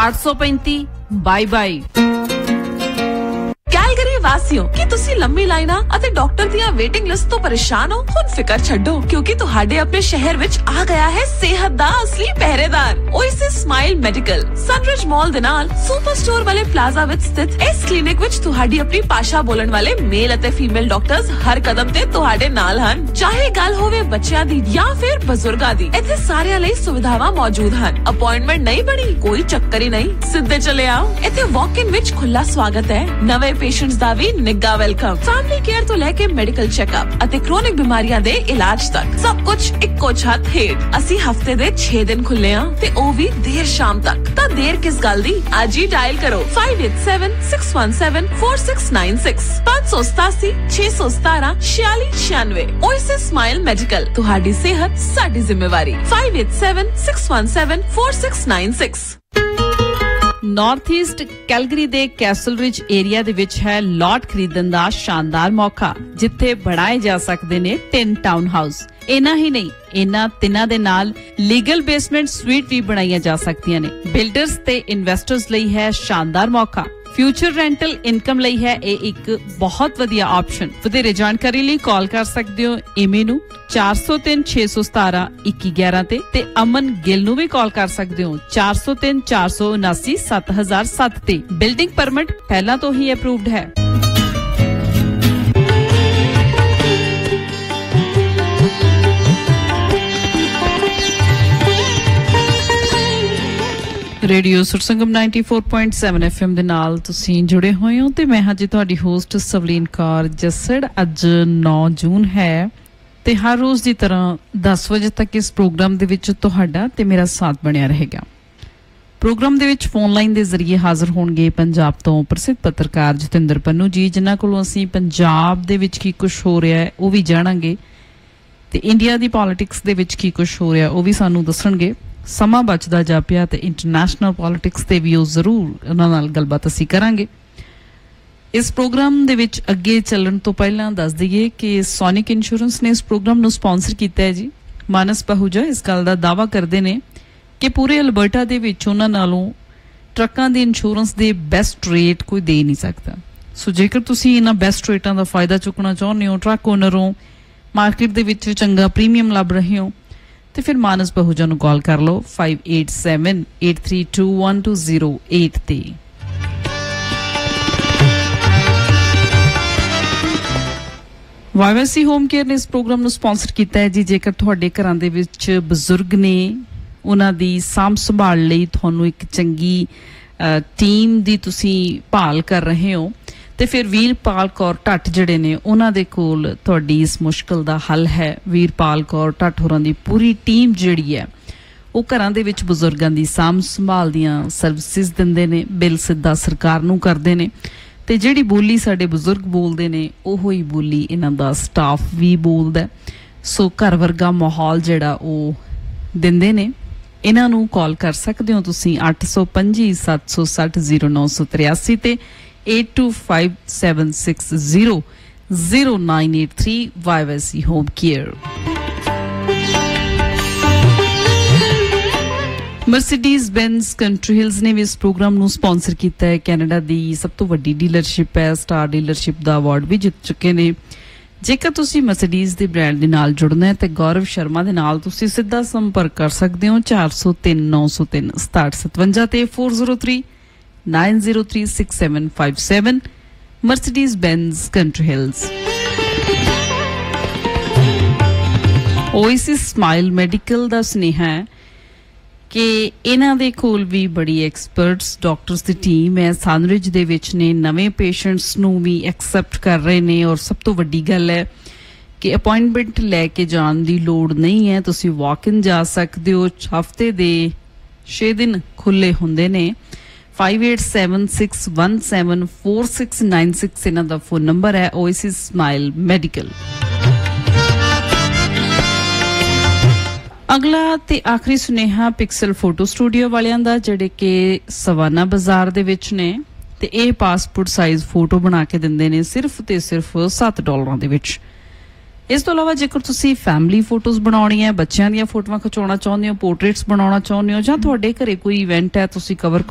835 22। Calgary ਵਾਸੀਓ, ਕੀ ਤੁਸੀਂ ਲੰਮੀ ਲਾਈਨਾਂ ਅਤੇ ਡਾਕਟਰ ਦੀਆਂ ਵੇਟਿੰਗ ਲਿਸਟ ਤੋਂ ਪਰੇਸ਼ਾਨ ਹੋ? ਹੁਣ ਫਿਕਰ ਛੱਡੋ, ਕਿਉਂਕਿ ਤੁਹਾਡੇ ਆਪਣੇ ਸ਼ਹਿਰ ਵਿੱਚ ਆ ਗਿਆ ਹੈ ਸਿਹਤ ਦਾ ਅਸਲੀ ਪਹਿਰੇਦਾਰ ਓਏਸਿਸ ਸਮਾਈਲ ਮੈਡੀਕਲ। ਸਨਰਿਜ ਮਾਲ ਦੇ ਨਾਲ ਸੁਪਰ ਸਟੋਰ ਵਾਲੇ ਪਲਾਜ਼ਾ ਵਿੱਚ ਸਥਿਤ ਇਸ ਕਲੀਨਿਕ ਵਿੱਚ ਤੁਹਾਡੀ ਆਪਣੀ ਭਾਸ਼ਾ ਬੋਲਣ ਵਾਲੇ ਮੇਲ ਅਤੇ ਫੀਮੇਲ ਡਾਕਟਰਸ ਹਰ ਕਦਮ ਤੇ ਤੁਹਾਡੇ ਨਾਲ ਹਨ। ਚਾਹੇ ਗੱਲ ਹੋਵੇ ਬੱਚਿਆਂ ਦੀ ਜਾਂ ਫਿਰ ਬਜ਼ੁਰਗਾਂ ਦੀ, ਇੱਥੇ ਸਾਰਿਆਂ ਲਈ ਸੁਵਿਧਾਵਾਂ ਮੌਜੂਦ ਹਨ। ਅਪਾਇੰਟਮੈਂਟ ਨਹੀਂ ਬਣੀ, ਕੋਈ ਚੱਕਰ ਹੀ ਨਹੀਂ, ਸਿੱਧੇ ਚਲੇ ਆਓ। ਇੱਥੇ ਵਾਕ ਇਨ ਵਿੱਚ ਖੁੱਲਾ ਸਵਾਗਤ ਹੈ। ਨਵੇਂ ਪੇਸ਼ੈਂਟਸ ਦਾ ਵੀ ਨਿੱਘਾ ਵੈਲਕਮ। ਫੈਮਿਲੀ ਕੇਅਰ ਤੋਂ ਲੈ ਕੇ ਮੈਡੀਕਲ ਚੈੱਕਅਪ ਅਤੇ ਕ੍ਰੋਨਿਕ ਬਿਮਾਰੀਆਂ ਦੇ ਇਲਾਜ ਤੱਕ ਸਭ ਕੁਝ ਇੱਕੋ ਛੱਤ ਹੇਠ। ਅਸੀਂ ਹਫਤੇ ਦੇ 6 ਦਿਨ ਖੁੱਲੇ ਹਾਂ ਤੇ ਉਹ ਵੀ ਦੇਰ ਸ਼ਾਮ ਤੱਕ। ਤਾਂ ਦੇਰ ਕਿਸ ਗੱਲ ਦੀ, ਅੱਜ ਹੀ ਡਾਇਲ ਕਰੋ 5876174696 587 617 4696। ਓਏਸਿਸ ਸਮਾਈਲ ਮੈਡੀਕਲ, ਤੁਹਾਡੀ ਸਿਹਤ ਸਾਡੀ ਜ਼ਿੰਮੇਵਾਰੀ। 5876174696। ਨਾਰਥ ਈਸਟ ਕੈਲਗਰੀ ਦੇ ਕੈਸਲ ਰਿਜ ਏਰੀਆ ਦੇ ਵਿੱਚ ਹੈ ਲਾਟ ਖਰੀਦਣ ਦਾ ਸ਼ਾਨਦਾਰ ਮੌਕਾ, ਜਿੱਥੇ ਬਣਾਏ ਜਾ ਸਕਦੇ ਨੇ 3 ਟਾਊਨ ਹਾਊਸ। ਇਨਾ ਹੀ ਨਹੀਂ, ਇਹਨਾਂ ਤਿੰਨਾਂ ਦੇ ਨਾਲ ਲੀਗਲ ਬੇਸਮੈਂਟ ਸਵੀਟ ਵੀ ਬਣਾਈਆਂ ਜਾ ਸਕਦੀਆਂ ਨੇ। ਬਿਲਡਰਸ ਤੇ ਇਨਵੈਸਟਰਸ ਲਈ ਹੈ ਸ਼ਾਨਦਾਰ ਮੌਕਾ। ਫਿਊਚਰ ਰੈਂਟਲ ਇਨਕਮ ਲਈ ਹੈ ਇਹ ਇੱਕ ਬਹੁਤ ਵਧੀਆ ਆਪਸ਼ਨ। ਵਧੇਰੇ ਜਾਣਕਾਰੀ ਲਈ ਕਾਲ ਕਰ ਸਕਦੇ ਹੋ ਏਮੀ ਨੂੰ 403 617 2111 ਤੇ ਅਮਨ ਗਿੱਲ ਨੂੰ ਵੀ ਕਾਲ ਕਰ ਸਕਦੇ ਹੋ 403 479 7007 ਤੇ। ਬਿਲਡਿੰਗ ਪਰਮਿਟ ਪਹਿਲਾਂ ਤੋਂ ਹੀ ਅਪਰੂਵਡ ਹੈ। ਰੇਡੀਓ ਸੁਰਸੰਗਮ 94.7 FM ਦੇ ਨਾਲ ਤੁਸੀਂ ਜੁੜੇ ਹੋਏ ਹੋ ਤੇ ਮੈਂ ਹਾਂ ਜੀ ਤੁਹਾਡੀ ਹੋਸਟ ਸਵਲੀਨ ਕੌਰ ਜੱਸੜ। ਅੱਜ 9 ਜੂਨ ਹੈ ਤੇ ਹਰ ਰੋਜ਼ ਦੀ ਤਰ੍ਹਾਂ 10 ਵਜੇ ਤੱਕ ਇਸ ਪ੍ਰੋਗਰਾਮ ਦੇ ਵਿੱਚ ਤੁਹਾਡਾ ਤੇ ਮੇਰਾ ਸਾਥ ਬਣਿਆ ਰਹੇਗਾ। ਪ੍ਰੋਗਰਾਮ ਦੇ ਵਿੱਚ ਫੋਨ ਲਾਈਨ ਦੇ ਜ਼ਰੀਏ ਹਾਜ਼ਰ ਹੋਣਗੇ ਪੰਜਾਬ ਤੋਂ ਪ੍ਰਸਿੱਧ ਪੱਤਰਕਾਰ ਜਤਿੰਦਰ ਪੰਨੂ ਜੀ, ਜਿਨ੍ਹਾਂ ਕੋਲੋਂ ਅਸੀਂ ਪੰਜਾਬ ਦੇ ਵਿੱਚ ਕੀ ਕੁਝ ਹੋ ਰਿਹਾ ਹੈ ਉਹ ਵੀ ਜਾਣਾਂਗੇ ਤੇ ਇੰਡੀਆ ਦੀ ਪੋਲਿਟਿਕਸ ਦੇ ਵਿੱਚ ਕੀ ਕੁਝ ਹੋ ਰਿਹਾ ਉਹ ਵੀ ਸਾਨੂੰ ਦੱਸਣਗੇ। ਸਮਾਂ ਬਚਦਾ ਜਾਪਿਆ ਤੇ ਇੰਟਰਨੈਸ਼ਨਲ ਪੋਲਿਟਿਕਸ ਤੇ ਵੀ ਉਹ ਜ਼ਰੂਰ ਉਹਨਾਂ ਨਾਲ ਗੱਲਬਾਤ ਅਸੀਂ ਕਰਾਂਗੇ। ਇਸ ਪ੍ਰੋਗਰਾਮ ਦੇ ਵਿੱਚ ਅੱਗੇ ਚੱਲਣ ਤੋਂ ਪਹਿਲਾਂ ਦੱਸ ਦਈਏ ਕਿ ਸੋਨਿਕ ਇੰਸ਼ੋਰੈਂਸ ਨੇ ਇਸ ਪ੍ਰੋਗਰਾਮ ਨੂੰ ਸਪਾਂਸਰ ਕੀਤਾ ਹੈ ਜੀ। ਮਾਨਸ ਪਹੂਜਾ ਇਸ ਗੱਲ ਦਾ ਦਾਅਵਾ ਕਰਦੇ ਨੇ ਕਿ ਪੂਰੇ ਅਲਬਰਟਾ ਦੇ ਵਿੱਚ ਉਹਨਾਂ ਨਾਲੋਂ ਟਰੱਕਾਂ ਦੇ ਇੰਸ਼ੋਰੈਂਸ ਦੇ ਬੈਸਟ ਰੇਟ ਕੋਈ ਦੇ ਨਹੀਂ ਸਕਦਾ। ਸੋ ਜੇਕਰ ਤੁਸੀਂ ਇਹਨਾਂ ਬੈਸਟ ਰੇਟਾਂ ਦਾ ਫਾਇਦਾ ਚੁੱਕਣਾ ਚਾਹੁੰਦੇ ਹੋ, ਟਰੱਕ ਓਨਰ ਹੋ, ਮਾਰਕੀਟ ਦੇ ਵਿੱਚ ਚੰਗਾ ਪ੍ਰੀਮੀਅਮ ਲੱਭ ਰਹੇ ਹੋ, ਤੇ ਫਿਰ ਮਾਨਸ ਪਹੂਜਾ ਨੂੰ ਕਾਲ ਕਰ ਲਓ 5878321208 ਤੇ। ਵਾਈਵੈਸੀ ਹੋਮ ਕੇਅਰ ਨੇ ਇਸ ਪ੍ਰੋਗਰਾਮ ਨੂੰ ਸਪਾਂਸਰ ਕੀਤਾ ਹੈ ਜੀ। ਜੇਕਰ ਤੁਹਾਡੇ ਘਰਾਂ ਦੇ ਵਿੱਚ ਬਜ਼ੁਰਗ ਨੇ, ਉਹਨਾਂ ਦੀ ਸਾਂਭ ਸੰਭਾਲ ਲਈ ਤੁਹਾਨੂੰ ਇੱਕ ਚੰਗੀ ਟੀਮ ਦੀ ਤੁਸੀਂ ਭਾਲ ਕਰ ਰਹੇ ਹੋ ਤੇ ਫਿਰ ਵੀਰਪਾਲ ਕੌਰ ਢੱਟ ਜਿਹੜੇ ਨੇ ਉਹਨਾਂ ਦੇ ਕੋਲ ਤੁਹਾਡੀ ਇਸ ਮੁਸ਼ਕਲ ਦਾ ਹੱਲ ਹੈ। ਵੀਰਪਾਲ ਕੌਰ ਢੱਟ ਹੋਰਾਂ ਦੀ ਪੂਰੀ ਟੀਮ ਜਿਹੜੀ ਹੈ ਉਹ ਘਰਾਂ ਦੇ ਵਿੱਚ ਬਜ਼ੁਰਗਾਂ ਦੀ ਸਾਂਭ ਸੰਭਾਲ ਦੀਆਂ ਸਰਵਿਸਿਜ਼ ਦਿੰਦੇ ਨੇ। ਬਿੱਲ ਸਿੱਧਾ ਸਰਕਾਰ ਨੂੰ ਕਰਦੇ ਨੇ ਤੇ ਜਿਹੜੀ ਬੋਲੀ ਸਾਡੇ ਬਜ਼ੁਰਗ ਬੋਲਦੇ ਨੇ ਉਹੋ ਹੀ ਬੋਲੀ ਇਹਨਾਂ ਦਾ ਸਟਾਫ ਵੀ ਬੋਲਦਾ। ਸੋ ਘਰ ਵਰਗਾ ਮਾਹੌਲ ਜਿਹੜਾ ਉਹ ਦਿੰਦੇ ਨੇ। ਇਹਨਾਂ ਨੂੰ ਕਾਲ ਕਰ ਸਕਦੇ ਹੋ ਤੁਸੀਂ 825 760 0983 ਤੇ 825760 0983 YVC Home Care। Mercedes ਬੈਂਜ਼ country Hills ਨੇ ਵੀ ਇਸ ਪ੍ਰੋਗਰਾਮ ਨੂੰ ਸਪਾਂਸਰ ਕੀਤਾ ਹੈ। ਕੈਨੇਡਾ ਦੀ ਸਭ ਤੋਂ ਵੱਡੀ ਡੀਲਰਸ਼ਿਪ ਹੈ, ਸਟਾਰ ਡੀਲਰਸ਼ਿਪ ਦਾ ਅਵਾਰਡ ਵੀ ਜਿੱਤ ਚੁੱਕੇ ਨੇ। ਜੇਕਰ ਤੁਸੀਂ ਮਰਸੀਡੀਜ਼ ਦੇ ਬ੍ਰਾਂਡ ਦੇ ਨਾਲ ਜੁੜਨਾ ਹੈ ਤੇ ਗੌਰਵ ਸ਼ਰਮਾ ਦੇ ਨਾਲ ਤੁਸੀਂ ਸਿੱਧਾ ਸੰਪਰਕ ਕਰ ਸਕਦੇ ਹੋ 403 903 6757 ਤੇ 403 903 6757 Mercedes ਬੈਂਜ਼ country Hills. Oasis smile medical ਦਾ ਸੁਨੇਹਾ ਹੈ ਕਿ ਇਹਨਾਂ ਦੇ ਕੋਲ ਵੀ ਬੜੀ ਐਕਸਪਰਟਸ ਡਾਕਟਰਸ ਦੀ ਟੀਮ ਹੈ। ਸਨਰਿਜ ਦੇ ਵਿੱਚ ਨੇ, ਨਵੇਂ ਪੇਸ਼ੈਂਟਸ ਨੂੰ ਵੀ ਐਕਸੈਪਟ ਕਰ ਰਹੇ ਨੇ ਔਰ ਸਭ ਤੋਂ ਵੱਡੀ ਗੱਲ ਹੈ ਕਿ ਅਪਾਇੰਟਮੈਂਟ ਲੈ ਕੇ ਜਾਣ ਦੀ ਲੋੜ ਨਹੀਂ ਹੈ। ਤੁਸੀਂ ਵਾਕ ਇਨ ਜਾ ਸਕਦੇ ਹੋ। ਹਫਤੇ ਦੇ 6 ਦਿਨ ਖੁੱਲੇ ਹੁੰਦੇ ਨੇ। 5876174696 ਇਹਨਾਂ ਦਾ ਫੋਨ ਨੰਬਰ ਹੈ। Oasis smile medical. ਅਗਲਾ ਤੇ ਆਖਰੀ ਸੁਨੇਹਾ ਪਿਕਸਲ ਫੋਟੋ ਸਟੂਡੀਓ ਵਾਲਿਆਂ ਦਾ, ਜਿਹੜੇ ਕਿ ਸਵਾਨਾ ਬਾਜ਼ਾਰ ਦੇ ਵਿੱਚ ਨੇ ਤੇ ਇਹ ਪਾਸਪੋਰਟ ਸਾਈਜ਼ ਫੋਟੋ ਬਣਾ ਕੇ ਦਿੰਦੇ ਨੇ ਸਿਰਫ ਤੇ ਸਿਰਫ $7 ਦੇ ਵਿੱਚ। ਇਸ ਤੋਂ ਇਲਾਵਾ ਜੇਕਰ ਤੁਸੀਂ ਫੈਮਿਲੀ ਫੋਟੋਜ਼ ਬਣਾਉਣੀਆਂ, ਬੱਚਿਆਂ ਦੀਆਂ ਫੋਟੋਆਂ ਖਿਚਾਉਣਾ ਚਾਹੁੰਦੇ ਹੋ, ਪੋਰਟਰੇਟਸ ਬਣਾਉਣਾ ਚਾਹੁੰਦੇ ਹੋ ਜਾਂ ਤੁਹਾਡੇ ਘਰੇ ਕੋਈ ਇਵੈਂਟ ਹੈ ਤੁਸੀਂ ਕਵਰ